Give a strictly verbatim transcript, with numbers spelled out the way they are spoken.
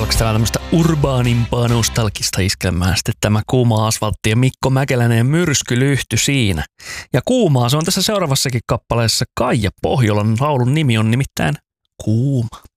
Seuraavaksi täällä tämmöistä urbaanimpaa nostalgista iskelmää sitten tämä Kuuma asfaltti ja Mikko Mäkeläinen ja Myrskylyhty siinä. Ja kuumaa se on tässä seuraavassakin kappaleessa. Kaija Pohjolan laulun nimi on nimittäin Kuuma.